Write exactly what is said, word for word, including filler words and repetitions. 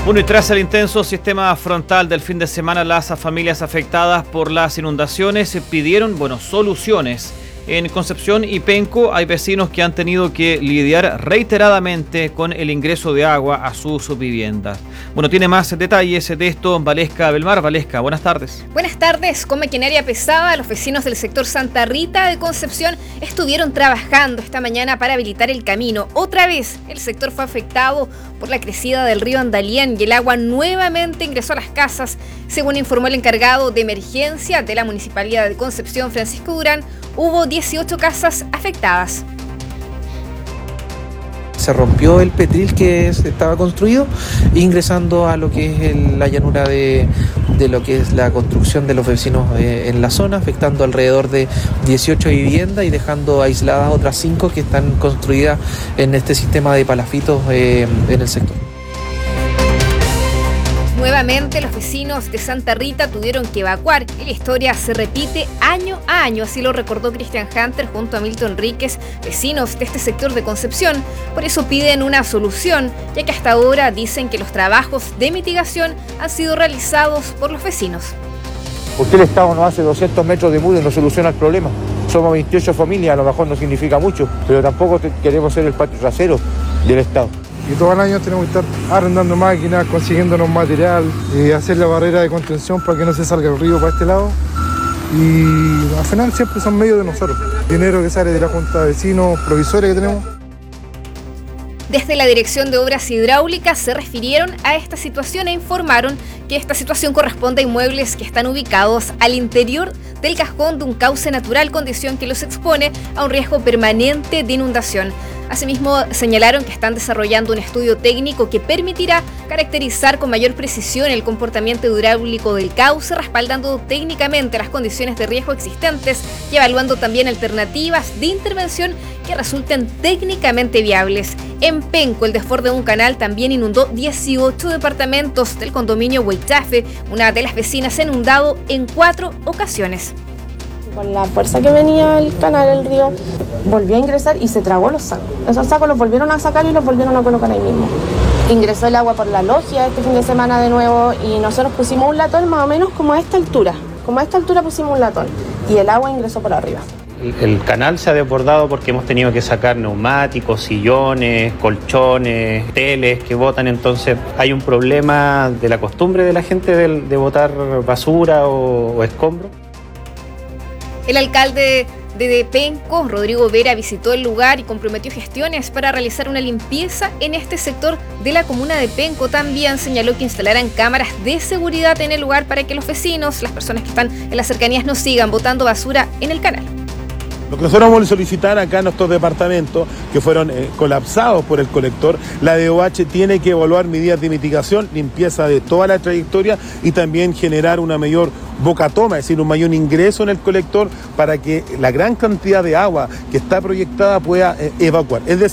Bueno, y tras el intenso sistema frontal del fin de semana, las familias afectadas por las inundaciones pidieron, bueno, soluciones. En Concepción y Penco hay vecinos que han tenido que lidiar reiteradamente con el ingreso de agua a sus viviendas. Bueno, tiene más detalles de esto Valesca Belmar. Valesca, buenas tardes. Buenas tardes. Con maquinaria pesada, los vecinos del sector Santa Rita de Concepción estuvieron trabajando esta mañana para habilitar el camino. Otra vez, el sector fue afectado por la crecida del río Andalién y el agua nuevamente ingresó a las casas. Según informó el encargado de emergencia de la Municipalidad de Concepción, Francisco Durán, hubo dieciocho casas afectadas. Se rompió el petril que estaba construido, ingresando a lo que es el, la llanura de, de lo que es la construcción de los vecinos eh, en la zona, afectando alrededor de dieciocho viviendas y dejando aisladas otras cinco que están construidas en este sistema de palafitos eh, en el sector. Nuevamente los vecinos de Santa Rita tuvieron que evacuar y la historia se repite año a año, así lo recordó Cristian Hunter junto a Milton Enríquez, vecinos de este sector de Concepción. Por eso piden una solución, ya que hasta ahora dicen que los trabajos de mitigación han sido realizados por los vecinos. ¿Por qué el Estado nos hace doscientos metros de muro y no soluciona el problema? Somos veintiocho familias, a lo mejor no significa mucho, pero tampoco queremos ser el patio trasero del Estado. Y todo el año tenemos que estar arrendando máquinas, consiguiéndonos material, y hacer la barrera de contención para que no se salga el río para este lado. Y al final siempre son medios de nosotros. Dinero que sale de la Junta de Vecinos, provisores que tenemos. Desde la Dirección de Obras Hidráulicas se refirieron a esta situación e informaron que esta situación corresponde a inmuebles que están ubicados al interior del cajón de un cauce natural, condición que los expone a un riesgo permanente de inundación. Asimismo, señalaron que están desarrollando un estudio técnico que permitirá caracterizar con mayor precisión el comportamiento hidráulico del cauce, respaldando técnicamente las condiciones de riesgo existentes y evaluando también alternativas de intervención que resulten técnicamente viables. En Penco, el desborde de un canal también inundó dieciocho departamentos del condominio Huaychafe. Una de las vecinas se ha inundado en cuatro ocasiones. Con la fuerza que venía el canal, el río, volvió a ingresar y se tragó los sacos. Esos sacos los volvieron a sacar y los volvieron a colocar ahí mismo. Ingresó el agua por la logia este fin de semana de nuevo y nosotros pusimos un latón más o menos como a esta altura. Como a esta altura pusimos un latón y el agua ingresó por arriba. El canal se ha desbordado porque hemos tenido que sacar neumáticos, sillones, colchones, teles que botan, entonces hay un problema de la costumbre de la gente de, de botar basura o, o escombros. El alcalde de Penco, Rodrigo Vera, visitó el lugar y comprometió gestiones para realizar una limpieza en este sector de la comuna de Penco. También señaló que instalarán cámaras de seguridad en el lugar para que los vecinos, las personas que están en las cercanías, no sigan botando basura en el canal. Lo que nosotros vamos a solicitar acá en nuestros departamentos que fueron eh, colapsados por el colector, la D O H tiene que evaluar medidas de mitigación, limpieza de toda la trayectoria y también generar una mayor bocatoma, es decir, un mayor ingreso en el colector para que la gran cantidad de agua que está proyectada pueda eh, evacuar. Es decir,